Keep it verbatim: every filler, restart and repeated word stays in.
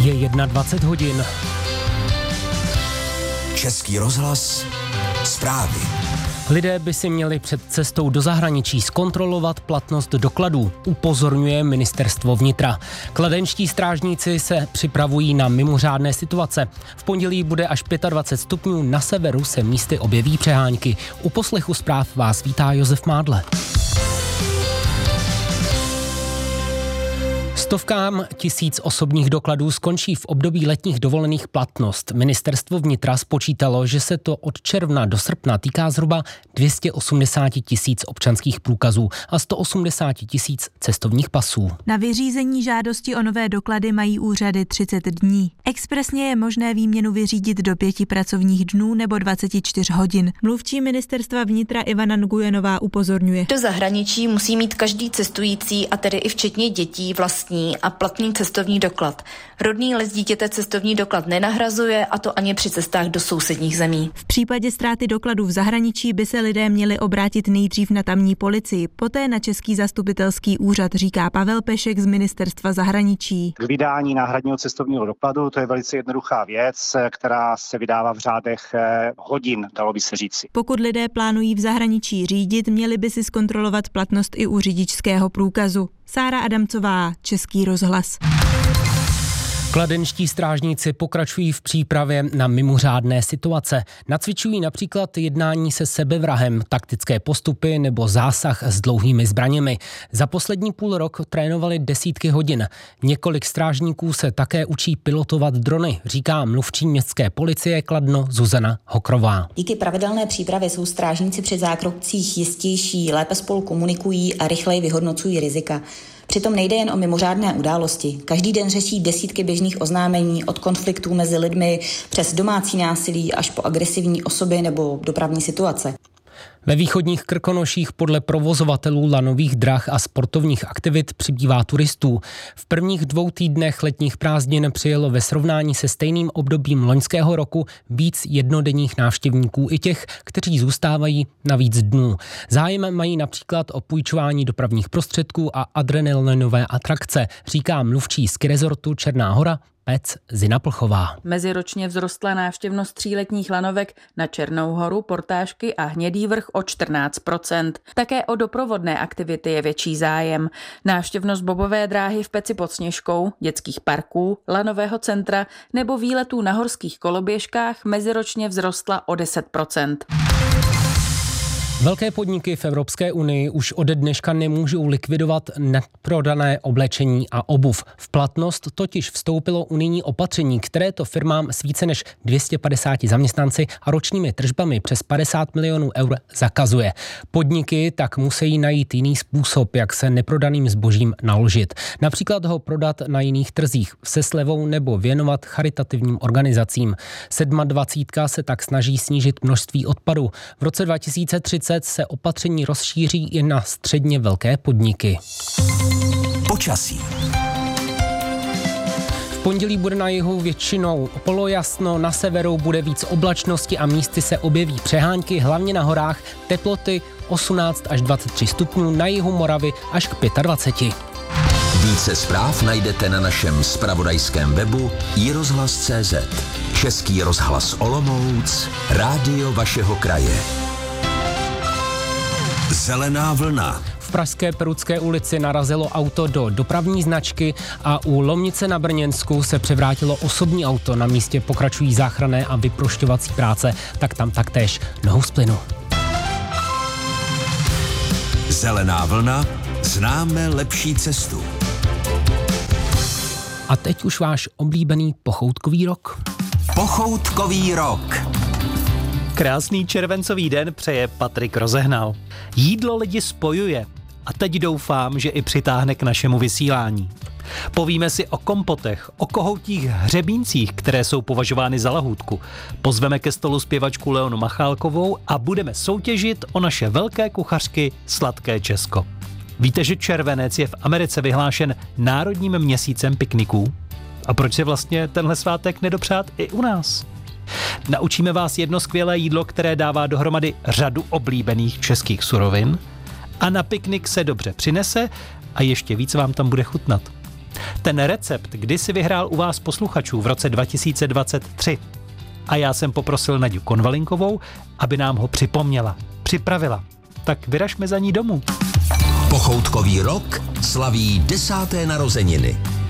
Je dvacet jedna hodin. Český rozhlas, zprávy. Lidé by si měli před cestou do zahraničí zkontrolovat platnost dokladů, upozorňuje Ministerstvo vnitra. Kladenští strážníci se připravují na mimořádné situace. V pondělí bude až dvacet pět stupňů, na severu se místy objeví přehánky. U poslechu zpráv vás vítá Josef Mádle. Stovkám tisíc osobních dokladů skončí v období letních dovolených platnost. Ministerstvo vnitra spočítalo, že se to od června do srpna týká zhruba dvě stě osmdesát tisíc občanských průkazů a sto osmdesát tisíc cestovních pasů. Na vyřízení žádosti o nové doklady mají úřady třicet dní. Expresně je možné výměnu vyřídit do pěti pracovních dnů nebo dvacet čtyři hodin. Mluvčí Ministerstva vnitra Ivana Nguyenová upozorňuje. Do zahraničí musí mít každý cestující, a tedy i včetně dětí, vlastní a platný cestovní doklad. Rodný list dítěte cestovní doklad nenahrazuje, a to ani při cestách do sousedních zemí. V případě ztráty dokladu v zahraničí by se lidé měli obrátit nejdřív na tamní policii, poté na Český zastupitelský úřad, říká Pavel Pešek z Ministerstva zahraničí. K vydání náhradního cestovního dokladu to je velice jednoduchá věc, která se vydává v řádech hodin, dalo by se říci. Pokud lidé plánují v zahraničí řídit, měli by si zkontrolovat platnost i u řidičského průkazu. Sára Adamcová, Český rozhlas. Kladenští strážníci pokračují v přípravě na mimořádné situace. Nacvičují například jednání se sebevrahem, taktické postupy nebo zásah s dlouhými zbraněmi. Za poslední půl rok trénovali desítky hodin. Několik strážníků se také učí pilotovat drony, říká mluvčí městské policie Kladno Zuzana Hokrová. Díky pravidelné přípravě jsou strážníci při zákrocích jistější, lépe spolu komunikují a rychleji vyhodnocují rizika. Přitom nejde jen o mimořádné události. Každý den řeší desítky běžných oznámení od konfliktů mezi lidmi přes domácí násilí až po agresivní osoby nebo dopravní situace. Ve východních Krkonoších podle provozovatelů lanových drah a sportovních aktivit přibývá turistů. V prvních dvou týdnech letních prázdnin přijelo ve srovnání se stejným obdobím loňského roku víc jednodenních návštěvníků i těch, kteří zůstávají na víc dnů. Zájem mají například o půjčování dopravních prostředků a adrenalinové atrakce, říká mluvčí ski rezortu Černá Hora Pec Zina Plchová. Meziročně vzrostla návštěvnost tříletních lanovek na Černou Horu, Portášky a Hnědý Vrch o čtrnáct procent. Také o doprovodné aktivity je větší zájem. Návštěvnost bobové dráhy v Peci pod Sněžkou, dětských parků, lanového centra nebo výletů na horských koloběžkách meziročně vzrostla o deset procent. Velké podniky v Evropské unii už ode dneška nemůžou likvidovat neprodané oblečení a obuv. V platnost totiž vstoupilo unijní opatření, které to firmám s více než dvě stě padesáti zaměstnanci a ročními tržbami přes padesát milionů eur zakazuje. Podniky tak musí najít jiný způsob, jak se neprodaným zbožím naložit. Například ho prodat na jiných trzích se slevou nebo věnovat charitativním organizacím. Sedmadvacítka se tak snaží snížit množství odpadu. V roce dva tisíce třicet se opatření rozšíří i na středně velké podniky. Počasí. V pondělí bude na jihu většinou polojasno, na severu bude víc oblačnosti a místy se objeví přehánky, hlavně na horách, teploty osmnáct až dvacet tři stupňů, na jihu Moravy až k dvaceti pěti. Více zpráv najdete na našem zpravodajském webu i rozhlas tečka cé zet. Český rozhlas Olomouc, rádio vašeho kraje. Zelená vlna. V pražské Perutské ulici narazilo auto do dopravní značky a u Lomnice na Brněnsku se převrátilo osobní auto. Na místě pokračují záchranné a vyprošťovací práce, tak tam taktéž nohou z plynu. Zelená vlna. Známe lepší cestu. A teď už váš oblíbený pochoutkový rok. Pochoutkový rok. Krásný červencový den přeje Patrik Rozehnal. Jídlo lidi spojuje a teď doufám, že i přitáhne k našemu vysílání. Povíme si o kompotech, o kohoutích hřebíncích, které jsou považovány za lahůdku. Pozveme ke stolu zpěvačku Leonu Machálkovou a budeme soutěžit o naše velké kuchařky Sladké Česko. Víte, že červenec je v Americe vyhlášen národním měsícem pikniků? A proč se vlastně tenhle svátek nedopřát i u nás? Naučíme vás jedno skvělé jídlo, které dává dohromady řadu oblíbených českých surovin a na piknik se dobře přinese a ještě víc vám tam bude chutnat. Ten recept kdysi vyhrál u vás posluchačů v roce dva tisíce dvacet tři. A já jsem poprosil Naďu Konvalinkovou, aby nám ho připomněla, připravila. Tak vyražme za ní domů. Pochoutkový rok slaví desáté narozeniny.